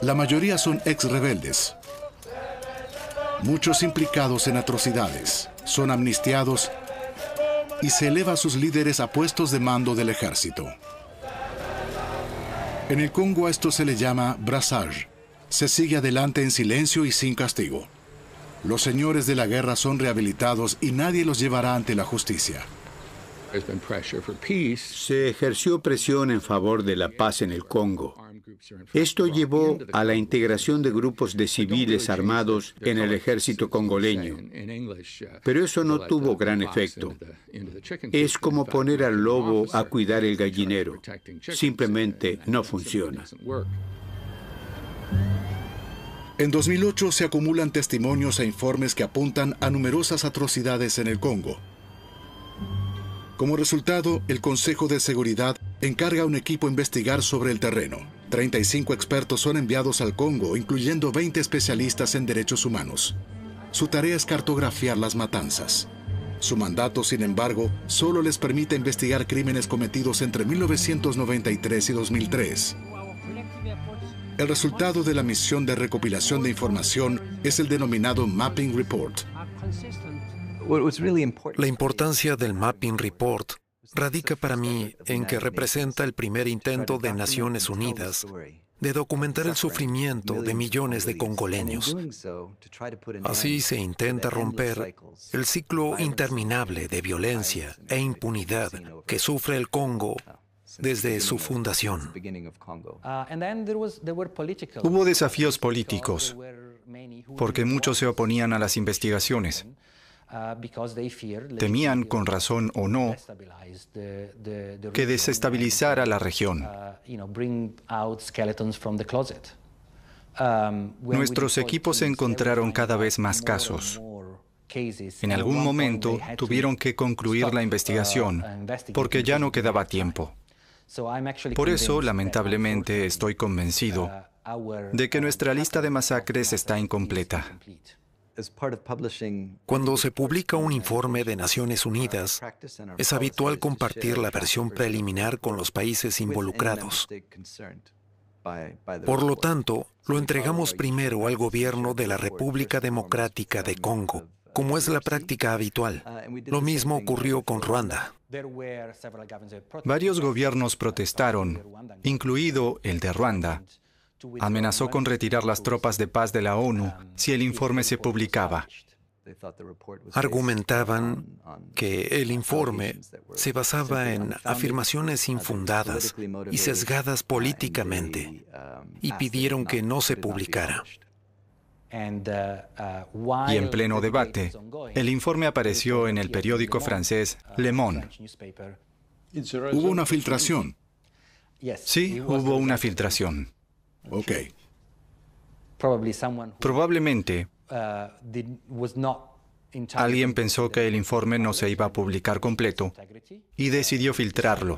La mayoría son ex-rebeldes. Muchos implicados en atrocidades son amnistiados y se eleva a sus líderes a puestos de mando del ejército. En el Congo a esto se le llama brassage. Se sigue adelante en silencio y sin castigo. Los señores de la guerra son rehabilitados y nadie los llevará ante la justicia. Se ejerció presión en favor de la paz en el Congo. Esto llevó a la integración de grupos de civiles armados en el ejército congoleño. Pero eso no tuvo gran efecto. Es como poner al lobo a cuidar el gallinero. Simplemente no funciona. En 2008 se acumulan testimonios e informes que apuntan a numerosas atrocidades en el Congo. Como resultado, el Consejo de Seguridad encarga a un equipo investigar sobre el terreno. 35 expertos son enviados al Congo, incluyendo 20 especialistas en derechos humanos. Su tarea es cartografiar las matanzas. Su mandato, sin embargo, solo les permite investigar crímenes cometidos entre 1993 y 2003. El resultado de la misión de recopilación de información es el denominado Mapping Report. La importancia del Mapping Report radica para mí en que representa el primer intento de Naciones Unidas de documentar el sufrimiento de millones de congoleños. Así se intenta romper el ciclo interminable de violencia e impunidad que sufre el Congo desde su fundación. Hubo desafíos políticos, porque muchos se oponían a las investigaciones. Temían, con razón o no, que desestabilizara la región. Nuestros equipos encontraron cada vez más casos. En algún momento tuvieron que concluir la investigación, porque ya no quedaba tiempo. Por eso, lamentablemente, estoy convencido de que nuestra lista de masacres está incompleta. Cuando se publica un informe de Naciones Unidas, es habitual compartir la versión preliminar con los países involucrados. Por lo tanto, lo entregamos primero al gobierno de la República Democrática de Congo, como es la práctica habitual. Lo mismo ocurrió con Ruanda. Varios gobiernos protestaron, incluido el de Ruanda. Amenazó con retirar las tropas de paz de la ONU si el informe se publicaba. Argumentaban que el informe se basaba en afirmaciones infundadas y sesgadas políticamente, y pidieron que no se publicara. Y en pleno debate, el informe apareció en el periódico francés Le Monde. ¿Hubo una filtración? Sí, hubo una filtración. Ok. Probablemente alguien pensó que el informe no se iba a publicar completo y decidió filtrarlo.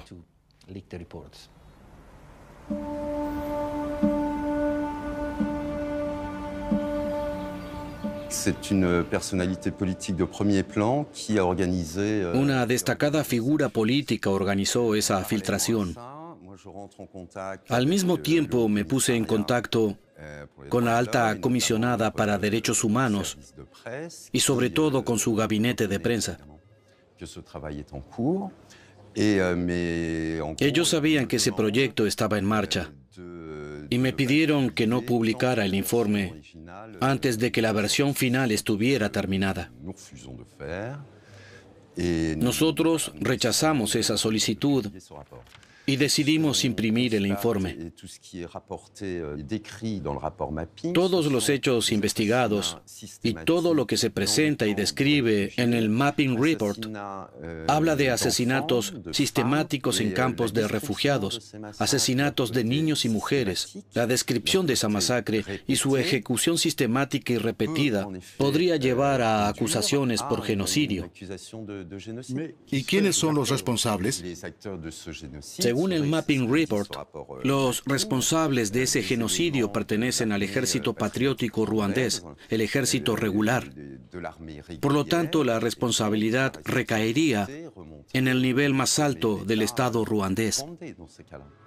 Una destacada figura política organizó esa filtración. Al mismo tiempo me puse en contacto con la alta comisionada para derechos humanos y sobre todo con su gabinete de prensa. Ellos sabían que ese proyecto estaba en marcha y me pidieron que no publicara el informe antes de que la versión final estuviera terminada. Nosotros rechazamos esa solicitud y decidimos imprimir el informe. Todos los hechos investigados y todo lo que se presenta y describe en el Mapping Report habla de asesinatos sistemáticos en campos de refugiados, asesinatos de niños y mujeres. La descripción de esa masacre y su ejecución sistemática y repetida podría llevar a acusaciones por genocidio. ¿Y quiénes son los responsables? Según el Mapping Report, los responsables de ese genocidio pertenecen al ejército patriótico ruandés, el ejército regular. Por lo tanto, la responsabilidad recaería en el nivel más alto del Estado ruandés.